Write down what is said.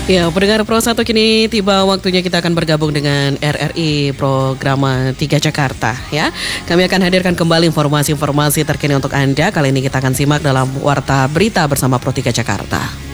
Ya, pendengar Pro 1 kini tiba waktunya kita akan bergabung dengan RRI Programa 3 Jakarta ya. Kami akan hadirkan kembali informasi-informasi terkini untuk Anda. Kali ini kita akan simak dalam Warta Berita bersama Pro 3 Jakarta.